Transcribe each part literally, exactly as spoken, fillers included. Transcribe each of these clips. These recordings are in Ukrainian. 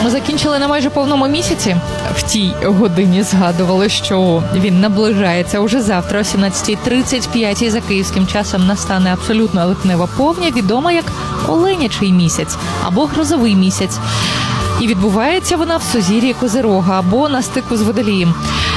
Закінчили на майже повному місяці. В тій годині згадували, що він наближається уже завтра о сімнадцятій тридцять п'ять за київським часом настане абсолютно липнева повня, відома як Оленячий місяць або Грозовий місяць. І відбувається вона в сузір'ї Козирога або на стику з Водолієм.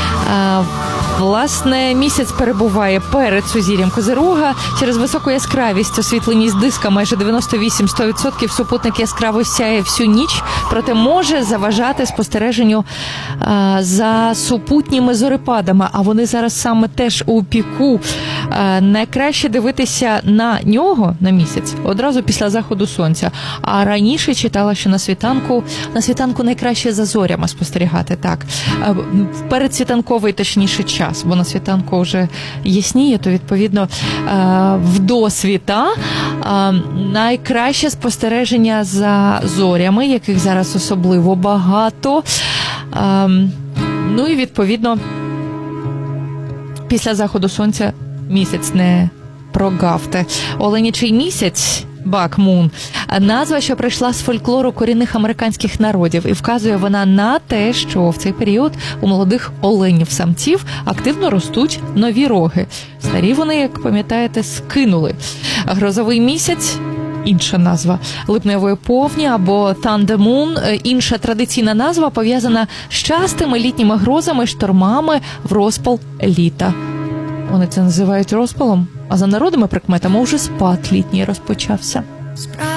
Власне, місяць перебуває перед сузір'ям Козирога. Через високу яскравість, освітленість диска майже дев'яносто вісім - сто відсотків супутник яскраво сяє всю ніч, проте може заважати спостереженню а, за супутніми зорепадами, а вони зараз саме теж у піку. А, найкраще дивитися на нього, на місяць, одразу після заходу сонця. А раніше читала, що на світанку, на світанку найкраще за зорями спостерігати, так. А, в передсвітанковий, точніше, час. Бо на світанку вже ясніє, то, відповідно, в досвіта найкраще спостереження за зорями, яких зараз особливо багато. Ну і, відповідно, після заходу сонця місяць не прогавте. Оленячий місяць, Black Moon, назва, що прийшла з фольклору корінних американських народів, і вказує вона на те, що в цей період у молодих оленів-самців активно ростуть нові роги. Старі вони, як пам'ятаєте, скинули. Грозовий місяць – інша назва липневої повні або Thunder Moon. Інша традиційна назва пов'язана з частими літніми грозами, штормами в розпал літа. Вони це називають розпалом, а за народними прикметами вже спад літній розпочався.